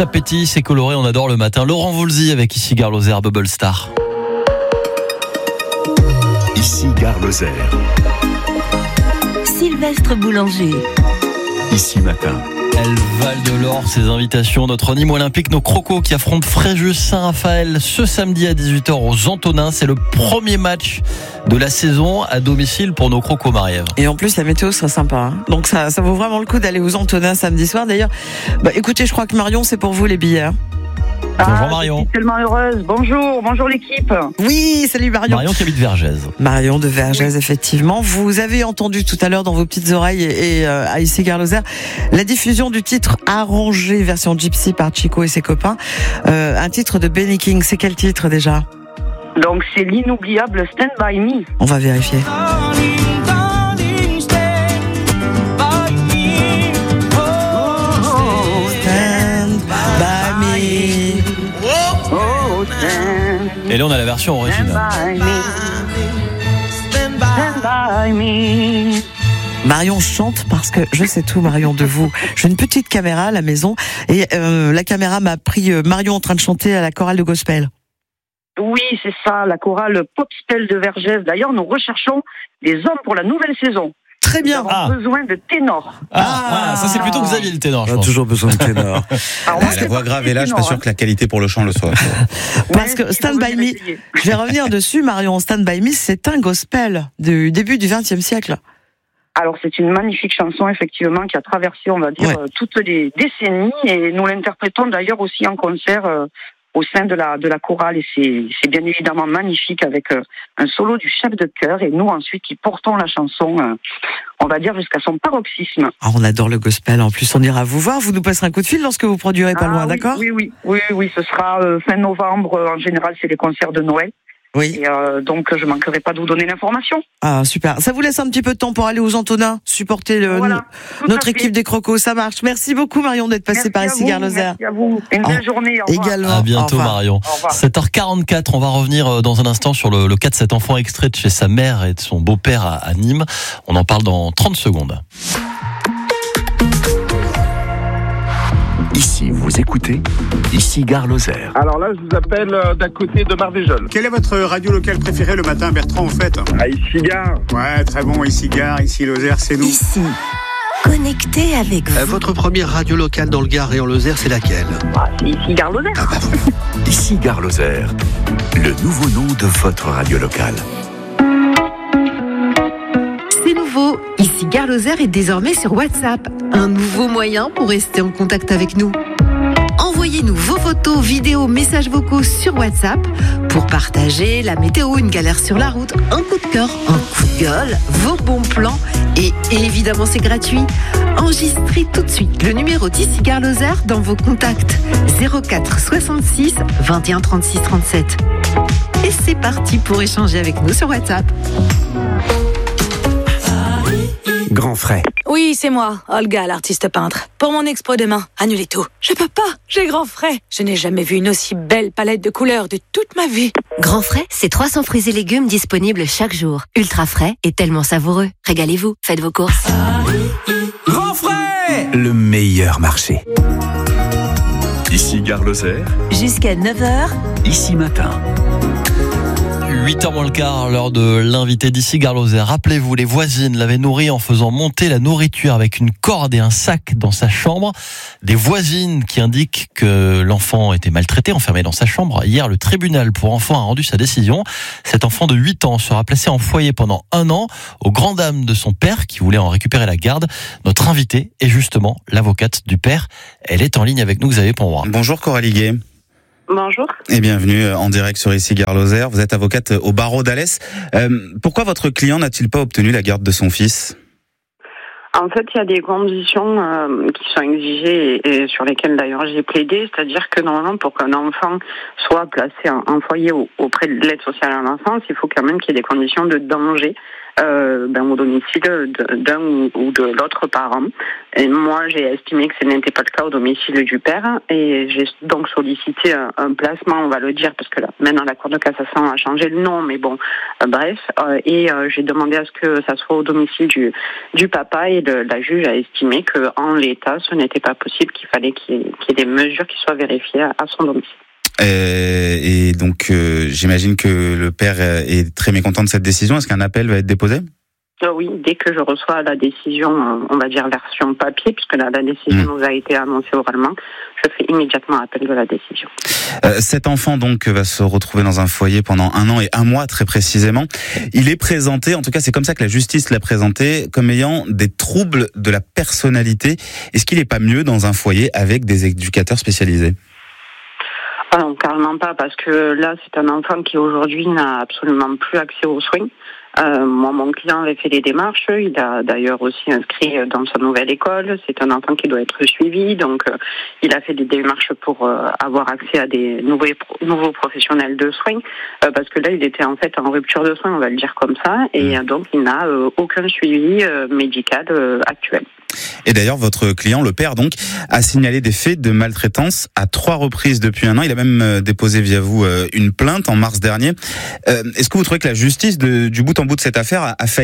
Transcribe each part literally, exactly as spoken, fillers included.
ça pétille, c'est coloré, on adore le matin. Laurent Voulzy avec Ici Gare Lozère, Bubble Star. Ici Gare Lozère. Sylvestre Boulanger. Ici Matin. Elle Val de l'Or, ses invitations, notre Nîmes olympique, nos crocos qui affrontent Fréjus Saint-Raphaël ce samedi à dix-huit heures aux Antonins. C'est le premier match de la saison à domicile pour nos crocos, Marie-Ève. Et en plus, la météo sera sympa. Hein. Donc ça, ça vaut vraiment le coup d'aller aux Antonins samedi soir. D'ailleurs, bah, écoutez, je crois que Marion, c'est pour vous les billets. Hein. Bonjour ah, Marion. Je suis tellement heureuse. Bonjour, bonjour l'équipe. Oui, salut Marion. Marion qui habite Vergès. Marion de Vergès, oui. Effectivement. Vous avez entendu tout à l'heure dans vos petites oreilles et, et euh, à Ici Gare Lozère la diffusion du titre Arrangé version Gypsy par Chico et ses copains. Euh, un titre de Benny King. C'est quel titre déjà ? Donc c'est l'inoubliable Stand By Me. On va vérifier. Et là on a la version originale. Stand by me. Marion chante parce que je sais tout, Marion, de vous. J'ai une petite caméra à la maison et euh, la caméra m'a pris euh, Marion en train de chanter à la chorale de gospel. Oui, c'est ça, la chorale Popspell de Vergès. D'ailleurs, nous recherchons des hommes pour la nouvelle saison. Très bien. Nous avons Ah. besoin de ténors. Ah, ah, voilà, ça c'est plutôt Xavier le ténor, je On a pense. toujours besoin de ténor. Alors, moi, la c'est voix pas grave des est là, je suis pas ténors, sûr hein. que la qualité pour le chant le soit. Parce Ouais, que si, Stand faut By bien Me, essayer. je vais revenir dessus, Marion. Stand By Me, c'est un gospel du début du vingtième siècle. Alors, c'est une magnifique chanson, effectivement, qui a traversé, on va dire, Ouais. euh, toutes les décennies. Et nous l'interprétons d'ailleurs aussi en concert euh, au sein de la, de la chorale. Et c'est, c'est bien évidemment magnifique avec euh, un solo du chef de chœur. Et nous, ensuite, qui portons la chanson, euh, on va dire, jusqu'à son paroxysme. Ah, on adore le gospel. En plus, on ira vous voir. Vous nous passerez un coup de fil lorsque vous produirez pas Ah, loin, oui, d'accord ? Oui, oui, oui, oui, ce sera euh, fin novembre. En général, c'est les concerts de Noël. Oui. Et euh, donc, je manquerai pas de vous donner l'information. Ah, super. Ça vous laisse un petit peu de temps pour aller aux Antonins, supporter le, Voilà, no- tout à notre fait. équipe des crocos. Ça marche. Merci beaucoup, Marion, d'être passée Merci par à ici, vous, Gare Lozère. Merci à vous. Une belle Oh, journée. Au revoir. Également. À bientôt Au revoir. Marion. Au revoir. sept heures quarante-quatre, on va revenir euh, dans un instant sur le, le cas de cet enfant extrait de chez sa mère et de son beau-père à, à Nîmes. On en parle dans trente secondes. Ici, vous écoutez Ici Gare Lozère. Alors là, je vous appelle euh, d'à côté de Marvejols. Quelle est votre radio locale préférée le matin, Bertrand, en fait ? À Ici Gare. Ouais, très bon, ici Gare, ici Lozère, c'est nous. Ici, connecté avec vous. Euh, votre première radio locale dans le Gard et en Lozère, c'est laquelle ? Ah, c'est ici Gare Lozère. Ah bah voilà. Ici Gare Lozère. Le nouveau nom de votre radio locale. C'est nouveau. Ici Gare Lozère est désormais sur WhatsApp. Un nouveau moyen pour rester en contact avec nous. Envoyez-nous vos photos, vidéos, messages vocaux sur WhatsApp pour partager la météo, une galère sur la route, un coup de cœur, un coup de gueule, vos bons plans. Et évidemment, c'est gratuit. Enregistrez tout de suite le numéro d'Ici Gare Lozère dans vos contacts zéro quatre soixante-six vingt et un trente-six trente-sept. Et c'est parti pour échanger avec nous sur WhatsApp. Grand frais. Oui, c'est moi, Olga, l'artiste peintre. Pour mon expo demain, annulez tout. Je peux pas, j'ai grand frais. Je n'ai jamais vu une aussi belle palette de couleurs de toute ma vie. Grand frais, c'est trois cents fruits et légumes disponibles chaque jour. Ultra frais et tellement savoureux. Régalez-vous, faites vos courses. Grand frais. Le meilleur marché. Ici Gare Lozère. Jusqu'à neuf heures, Ici Matin. huit heures moins le quart, l'heure de l'invité d'Ici Gare Lozère. Rappelez-vous, les voisines l'avaient nourri en faisant monter la nourriture avec une corde et un sac dans sa chambre. Des voisines qui indiquent que l'enfant était maltraité, enfermé dans sa chambre. Hier, le tribunal pour enfants a rendu sa décision. Cet enfant de huit ans sera placé en foyer pendant un an, aux grandes dames de son père qui voulait en récupérer la garde. Notre invitée est justement l'avocate du père. Elle est en ligne avec nous, Xavier Pombroy. Bonjour Coralie Guay. Bonjour. Et bienvenue en direct sur Ici Gare Lozère. Vous êtes avocate au barreau d'Alès. Euh, pourquoi votre client n'a-t-il pas obtenu la garde de son fils ? En fait, il y a des conditions euh, qui sont exigées et, et sur lesquelles d'ailleurs j'ai plaidé, c'est-à-dire que normalement pour qu'un enfant soit placé en, en foyer au, auprès de l'aide sociale à l'enfance, il faut quand même qu'il y ait des conditions de danger euh, ben, au domicile d'un ou de l'autre parent. Et moi, j'ai estimé que ce n'était pas le cas au domicile du père et j'ai donc sollicité un, un placement, on va le dire, parce que là, maintenant la Cour de cassation a changé le nom, mais bon, euh, bref. Euh, et euh, j'ai demandé à ce que ça soit au domicile du, du papa et de, la juge a estimé qu'en l'état, ce n'était pas possible, qu'il fallait qu'il y ait, qu'il y ait des mesures qui soient vérifiées à, à son domicile. Euh, et donc, euh, j'imagine que le père est très mécontent de cette décision. Est-ce qu'un appel va être déposé ? Euh, oui, dès que je reçois la décision, on va dire version papier, puisque la, la décision mmh. nous a été annoncée oralement, je fais immédiatement appel de la décision. Euh, cet enfant donc va se retrouver dans un foyer pendant un an et un mois très précisément. Il est présenté, en tout cas c'est comme ça que la justice l'a présenté, comme ayant des troubles de la personnalité. Est-ce qu'il n'est pas mieux dans un foyer avec des éducateurs spécialisés ? Ah non, carrément pas, parce que là, c'est un enfant qui aujourd'hui n'a absolument plus accès aux soins. Euh, moi, mon client avait fait les démarches. Il a d'ailleurs aussi inscrit dans sa nouvelle école. C'est un enfant qui doit être suivi, donc euh, il a fait des démarches pour euh, avoir accès à des nouveaux nouveaux professionnels de soins, euh, parce que là, il était en fait en rupture de soins, on va le dire comme ça, et mmh. donc il n'a euh, aucun suivi euh, médical euh, actuel. Et d'ailleurs, votre client, le père, donc, a signalé des faits de maltraitance à trois reprises depuis un an. Il a même déposé via vous une plainte en mars dernier. Euh, est-ce que vous trouvez que la justice, de, du bout en bout de cette affaire, a, a failli ?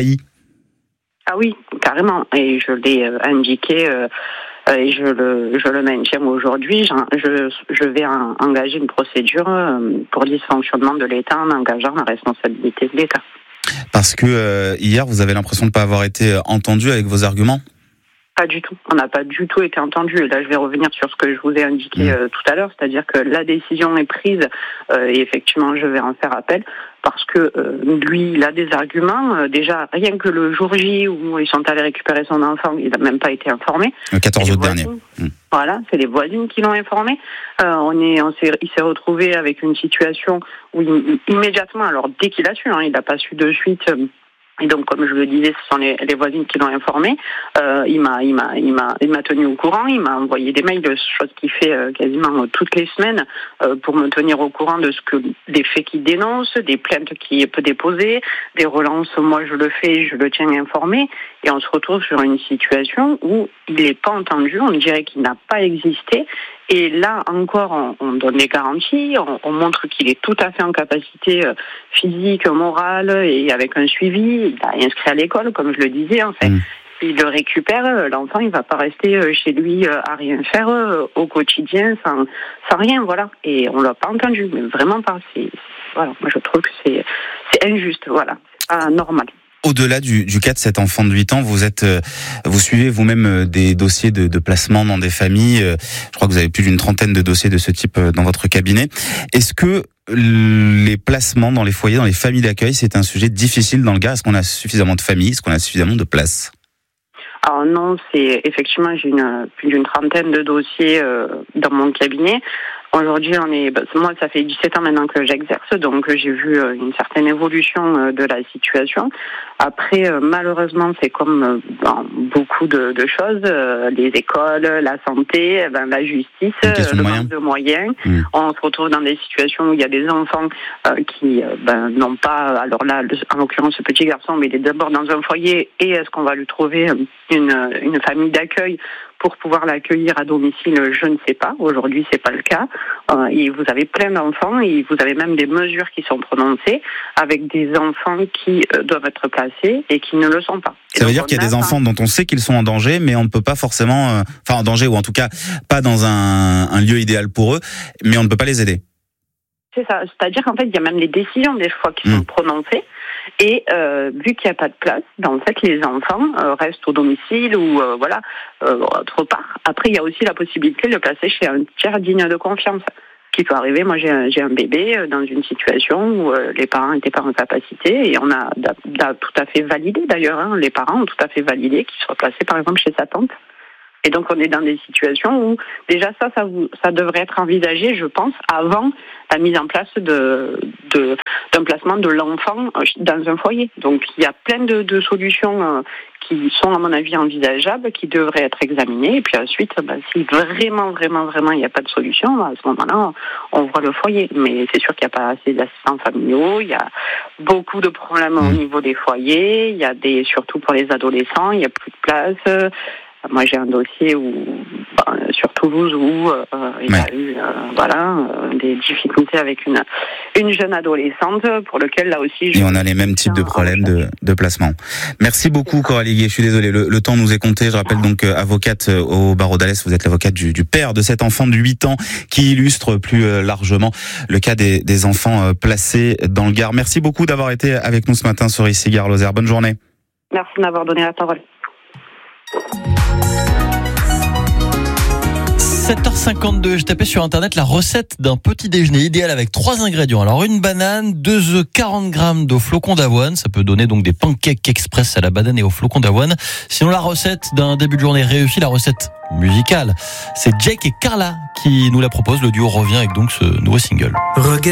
Ah oui, carrément. Et je l'ai euh, indiqué euh, et je le, je le maintiens aujourd'hui. Je, je vais en, engager une procédure euh, pour dysfonctionnement de l'État en engageant la responsabilité de l'État. Parce que euh, hier, vous avez l'impression de ne pas avoir été entendu avec vos arguments ? Pas du tout. On n'a pas du tout été entendu. Et là, je vais revenir sur ce que je vous ai indiqué euh, tout à l'heure, c'est-à-dire que la décision est prise euh, et effectivement, je vais en faire appel parce que euh, lui, il a des arguments. Euh, déjà, rien que le jour J où ils sont allés récupérer son enfant, il n'a même pas été informé. Le quatorze août dernier. Mmh. Voilà, c'est les voisines qui l'ont informé. Euh, on est, on s'est, il s'est retrouvé avec une situation où il, immédiatement, alors dès qu'il a su, hein, il n'a pas su de suite. Euh, Et donc, comme je le disais, ce sont les, les voisines qui l'ont informé. Euh, il m'a, il m'a, il m'a, il m'a tenu au courant. Il m'a envoyé des mails, chose qu'il fait euh, quasiment euh, toutes les semaines, euh, pour me tenir au courant de ce que des faits qu'il dénonce, des plaintes qu'il peut déposer, des relances. Moi, je le fais, je le tiens informé. Et on se retrouve sur une situation où il n'est pas entendu. On dirait qu'il n'a pas existé. Et là encore, on, on donne des garanties, on, on montre qu'il est tout à fait en capacité euh, physique, morale et avec un suivi. Il a inscrit à l'école, comme je le disais. En fait, mmh. il le récupère. L'enfant, il va pas rester chez lui à rien faire euh, au quotidien, sans, sans rien, voilà. Et on l'a pas entendu, mais vraiment pas. C'est, voilà, moi je trouve que c'est, c'est injuste, voilà, c'est pas normal. Au-delà du, du cas de cet enfant de huit ans, vous êtes, vous suivez vous-même des dossiers de, de placement dans des familles. Je crois que vous avez plus d'une trentaine de dossiers de ce type dans votre cabinet. Est-ce que les placements dans les foyers, dans les familles d'accueil, c'est un sujet difficile dans le Gard ? Est-ce qu'on a suffisamment de familles ? Est-ce qu'on a suffisamment de places ? Alors non, c'est effectivement j'ai une plus d'une trentaine de dossiers euh, dans mon cabinet. Aujourd'hui, on est, bah, moi, ça fait dix-sept ans maintenant que j'exerce, donc j'ai vu euh, une certaine évolution euh, de la situation. Après, euh, malheureusement, c'est comme euh, dans beaucoup de, de choses, euh, les écoles, la santé, eh ben, la justice, euh, le manque de moyens. Mmh. On se retrouve dans des situations où il y a des enfants euh, qui euh, ben, n'ont pas, alors là, en l'occurrence, ce petit garçon, mais il est d'abord dans un foyer, et est-ce qu'on va lui trouver une, une famille d'accueil pour pouvoir l'accueillir à domicile, je ne sais pas. Aujourd'hui, c'est pas le cas. Euh, et vous avez plein d'enfants et vous avez même des mesures qui sont prononcées avec des enfants qui euh, doivent être placés et qui ne le sont pas. Ça veut dire qu'il y a des enfants dont on sait qu'ils sont en danger, mais on ne peut pas forcément, euh, enfin en danger ou en tout cas pas dans un, un lieu idéal pour eux, mais on ne peut pas les aider. C'est ça. C'est-à-dire qu'en fait, il y a même les décisions des fois qui mmh. sont prononcées. Et euh, vu qu'il n'y a pas de place, ben, en fait, les enfants euh, restent au domicile ou euh, voilà euh, autre part. Après, il y a aussi la possibilité de le placer chez un tiers digne de confiance, qui peut arriver. Moi, j'ai un, j'ai un bébé euh, dans une situation où euh, les parents n'étaient pas en capacité et on a, a tout à fait validé d'ailleurs. Hein, les parents ont tout à fait validé qu'il soit placé, par exemple, chez sa tante. Et donc on est dans des situations où déjà ça, ça, vous, ça devrait être envisagé, je pense, avant la mise en place de, de, d'un placement de l'enfant dans un foyer. Donc il y a plein de, de solutions qui sont à mon avis envisageables, qui devraient être examinées. Et puis ensuite, bah, si vraiment, vraiment, vraiment il n'y a pas de solution, à ce moment-là, on voit le foyer. Mais c'est sûr qu'il n'y a pas assez d'assistants familiaux. Il y a beaucoup de problèmes au niveau des foyers. Il y a des, surtout pour les adolescents, il n'y a plus de place. Moi, j'ai un dossier où, ben, sur Toulouse où euh, il ouais. y a eu euh, voilà, euh, des difficultés avec une, une jeune adolescente pour lequel, là aussi... Et on a les mêmes types de problèmes de, de placement. Merci beaucoup, Coralie Gué. Je suis désolé, le, le temps nous est compté. Je rappelle donc euh, avocate au barreau d'Alès. Vous êtes l'avocate du, du père de cet enfant de huit ans qui illustre plus euh, largement le cas des, des enfants euh, placés dans le Gard. Merci beaucoup d'avoir été avec nous ce matin sur Ici Gare Lozère. Bonne journée. Merci de m'avoir donné la parole. sept heures cinquante-deux, je tapais sur internet la recette d'un petit déjeuner idéal avec trois ingrédients. Alors une banane, deux œufs, quarante grammes de flocons d'avoine. Ça peut donner donc des pancakes express à la banane et aux flocons d'avoine. Sinon la recette d'un début de journée réussi, la recette musicale, c'est Jake et Carla qui nous la proposent. Le duo revient avec donc ce nouveau single. Regarde.